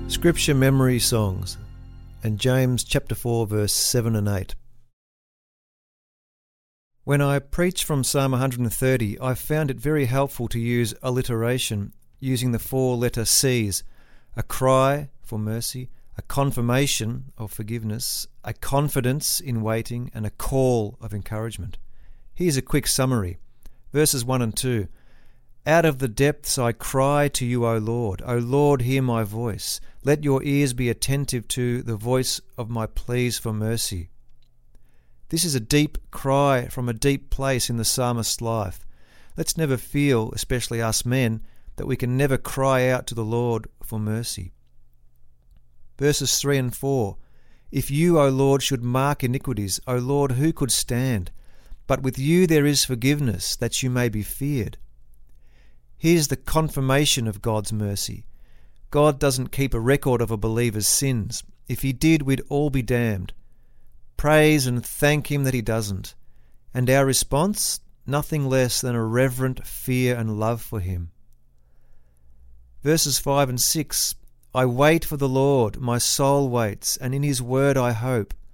Scripture Memory Songs, and James chapter 4 verse 7 and 8. When I preach from Psalm 130, I found it very helpful to use alliteration using the 4-letter C's: a cry for mercy, a confirmation of forgiveness, a confidence in waiting, and a call of encouragement. Here's a quick summary. Verses 1 and 2. Out of the depths I cry to you, O Lord. O Lord, hear my voice. Let your ears be attentive to the voice of my pleas for mercy. This is a deep cry from a deep place in the psalmist's life. Let's never feel, especially us men, that we can never cry out to the Lord for mercy. Verses 3 and 4. If you, O Lord, should mark iniquities, O Lord, who could stand? But with you there is forgiveness, that you may be feared. Here's the confirmation of God's mercy. God doesn't keep a record of a believer's sins. If he did, we'd all be damned. Praise and thank him that he doesn't. And our response? Nothing less than a reverent fear and love for him. Verses 5 and 6. I wait for the Lord, my soul waits, and in his word I hope.